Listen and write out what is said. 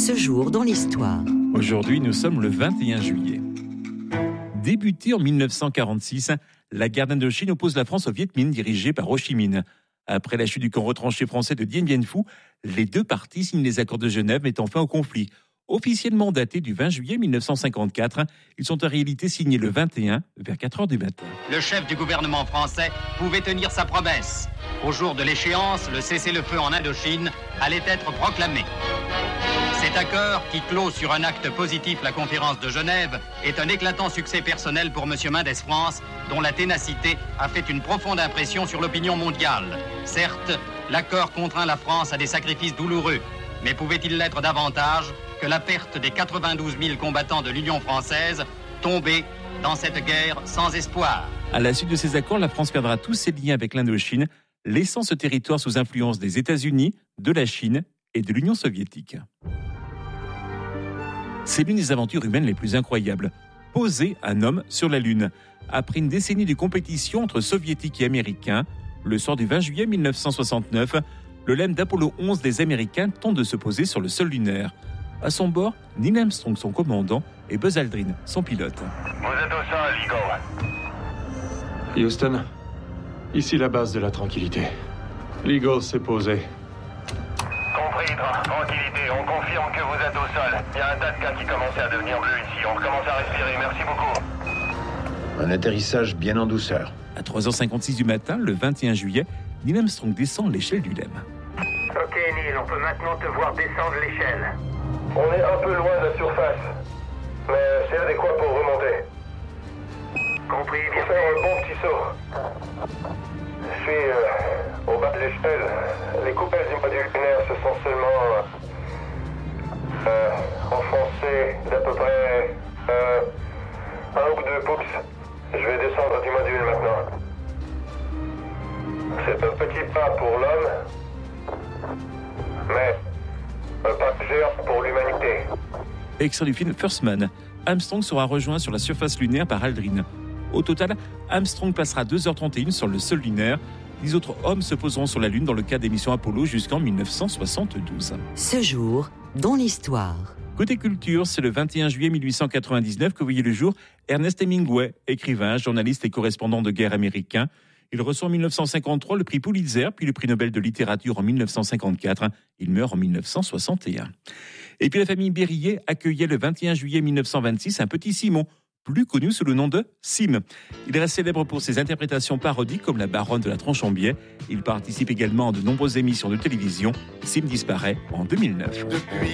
Ce jour dans l'histoire. Aujourd'hui, nous sommes le 21 juillet. Débutée en 1946, la guerre d'Indochine oppose la France au Viet Minh dirigé par Ho Chi Minh. Après la chute du camp retranché français de Dien Bien Phu, les deux parties signent les accords de Genève mettant fin au conflit. Officiellement datés du 20 juillet 1954, ils sont en réalité signés le 21 vers 4h du matin. Le chef du gouvernement français pouvait tenir sa promesse. Au jour de l'échéance, le cessez-le-feu en Indochine allait être proclamé. Cet accord, qui clôt sur un acte positif la conférence de Genève, est un éclatant succès personnel pour M. Mendès France, dont la ténacité a fait une profonde impression sur l'opinion mondiale. Certes, l'accord contraint la France à des sacrifices douloureux, mais pouvait-il l'être davantage que la perte des 92 000 combattants de l'Union française tombés dans cette guerre sans espoir? À la suite de ces accords, la France perdra tous ses liens avec l'Indochine, laissant ce territoire sous influence des États-Unis, de la Chine et de l'Union soviétique. C'est l'une des aventures humaines les plus incroyables. Poser un homme sur la Lune. Après une décennie de compétition entre soviétiques et américains, le soir du 20 juillet 1969, le LEM d'Apollo 11 des Américains tente de se poser sur le sol lunaire. À son bord, Neil Armstrong, son commandant, et Buzz Aldrin, son pilote. Vous êtes au sol, Eagle. Houston, ici la base de la tranquillité. L'Eagle s'est posé. Compris, tranquillité. On confirme que vous êtes au sol. Il y a un tas de cas qui commençaient à devenir bleus ici. On recommence à respirer. Merci beaucoup. Un atterrissage bien en douceur. À 3h56 du matin, le 21 juillet, Neil Armstrong descend l'échelle du LEM. Ok, Neil, on peut maintenant te voir descendre l'échelle. On est un peu loin de la surface, mais c'est adéquat pour remonter. Compris, bien Pour faire un bon petit saut. Je suis au bas de l'échelle. Les coupelles du module lunaire se sont seulement enfoncées d'à peu près 1 ou 2 pouces. Je vais descendre du module maintenant. C'est un petit pas pour l'homme, mais un pas géant pour l'humanité. Extrait du film First Man, Armstrong sera rejoint sur la surface lunaire par Aldrin. Au total, Armstrong passera 2h31 sur le sol lunaire. 10 autres hommes se poseront sur la Lune dans le cadre des missions Apollo jusqu'en 1972. Ce jour dans l'histoire. Côté culture, c'est le 21 juillet 1899 que voyait le jour Ernest Hemingway, écrivain, journaliste et correspondant de guerre américain. Il reçoit en 1953 le prix Pulitzer, puis le prix Nobel de littérature en 1954. Il meurt en 1961. Et puis la famille Berryer accueillait le 21 juillet 1926 un petit Simon, plus connu sous le nom de Sim. Il reste célèbre pour ses interprétations parodiques comme la Baronne de la Tronchambier. Il participe également à de nombreuses émissions de télévision. Sim disparaît en 2009. Depuis